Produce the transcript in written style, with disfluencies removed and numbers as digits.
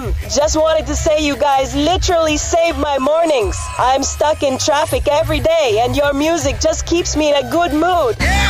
Just wanted to say you guys literally save my mornings. I'm stuck in traffic every day and your music just keeps me in a good mood.